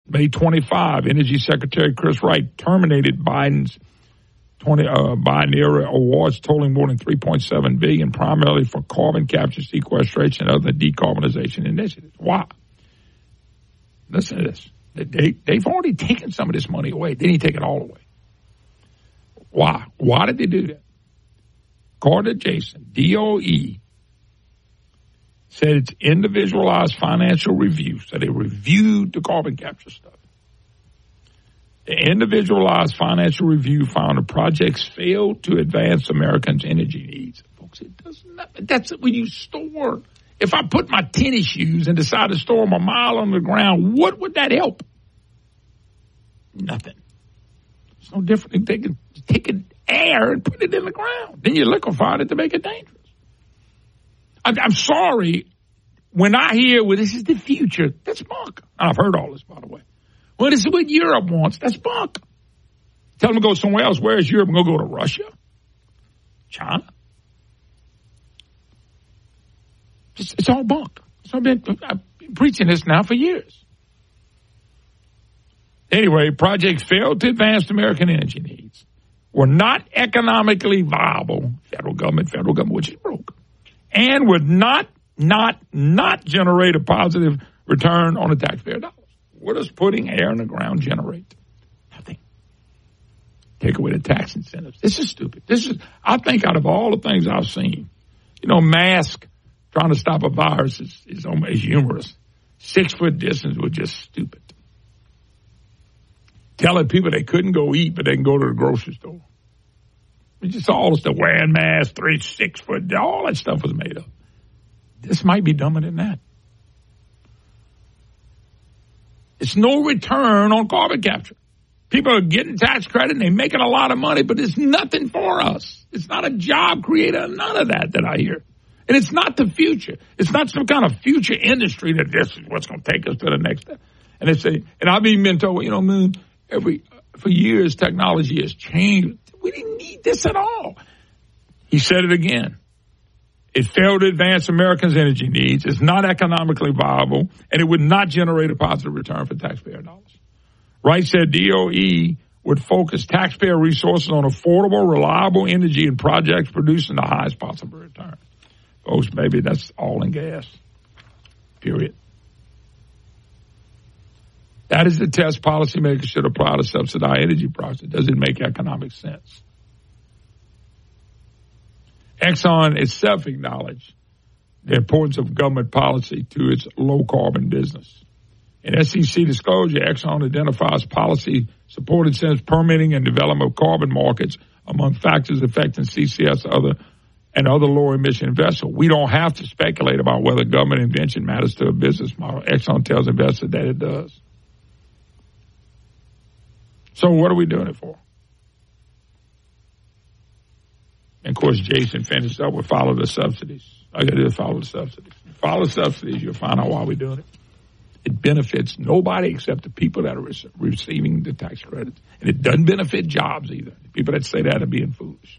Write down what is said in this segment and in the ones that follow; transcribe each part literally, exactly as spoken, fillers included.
May twenty-fifth, Energy Secretary Chris Wright terminated Biden's twenty uh, Biden-era awards totaling more than three point seven billion dollars, primarily for carbon capture, sequestration, and other decarbonization initiatives. Why? Listen to this. They, they've already taken some of this money away. They didn't take it all away. Why? Why did they do that? According to Jason, D O E said it's individualized financial review. So they reviewed the carbon capture stuff. The individualized financial review found the projects failed to advance Americans' energy needs. Folks, it does not. That's when you store. If I put my tennis shoes and decide to store them a mile underground, what would that help? Nothing. It's no different than taking, taking air and put it in the ground. Then you liquefy it to make it dangerous. I'm, I'm sorry. When I hear, well, this is the future, that's bunk. I've heard all this, by the way. Well, this is what Europe wants. That's bunk. Tell them to go somewhere else. Where is Europe? Going to go to Russia? China? It's, it's all bunk. So I've been, I've been preaching this now for years. Anyway, projects failed to advance American energy needs, were not economically viable, federal government, federal government, which is broke, and would not, not, not generate a positive return on the taxpayer dollars. What does putting air in the ground generate? Nothing. Take away the tax incentives. This is stupid. This is, I think out of all the things I've seen, you know, mask trying to stop a virus is, is, is humorous. Six foot distance was just stupid. Telling people they couldn't go eat, but they can go to the grocery store. It's just all the stuff, wearing masks, three, six foot, all that stuff was made up. This might be dumber than that. It's no return on carbon capture. People are getting tax credit and they're making a lot of money, but it's nothing for us. It's not a job creator, none of that that I hear. And it's not the future. It's not some kind of future industry that this is what's going to take us to the next step. And they say, and I've even been told, you know, man, every, for years technology has changed. We didn't need this at all. He said it again. It failed to advance Americans' energy needs. It's not economically viable, and it would not generate a positive return for taxpayer dollars. Wright said D O E would focus taxpayer resources on affordable, reliable energy and projects producing the highest possible return. Folks, maybe that's all in gas. Period. That is the test policymakers should apply to subsidize energy prices. Does it make economic sense? Exxon itself acknowledged the importance of government policy to its low-carbon business. In S E C disclosure, Exxon identifies policy-supported incentives, permitting, and development of carbon markets among factors affecting C C S other and other low-emission vessels. We don't have to speculate about whether government invention matters to a business model. Exxon tells investors that it does. So what are we doing it for? And, of course, Jason finished up with follow the subsidies. I got to do follow the subsidies. Follow the subsidies, you'll find out why we're doing it. It benefits nobody except the people that are re- receiving the tax credits. And it doesn't benefit jobs either. The people that say that are being foolish.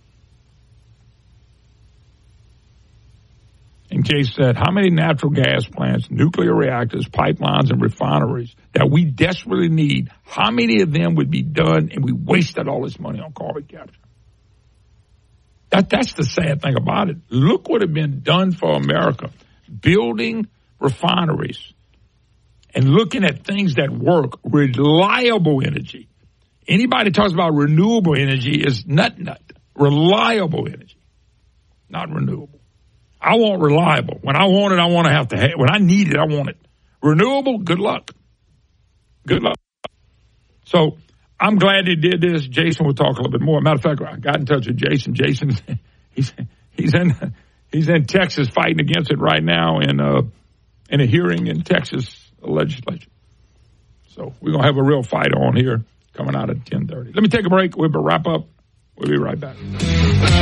In case said, how many natural gas plants, nuclear reactors, pipelines, and refineries that we desperately need, how many of them would be done and we wasted all this money on carbon capture? That, that's the sad thing about it. Look what had been done for America. Building refineries and looking at things that work. Reliable energy. Anybody talks about renewable energy is nut nut. Reliable energy. Not renewable. I want reliable. When I want it, I want to have to have it. When I need it, I want it. Renewable, good luck. Good luck. So, I'm glad he did this. Jason will talk a little bit more. Matter of fact, I got in touch with Jason. Jason, he's he's in he's in Texas fighting against it right now in uh in a hearing in Texas legislature. So we're gonna have a real fight on here coming out at ten thirty. Let me take a break. We'll wrap up. We'll be right back.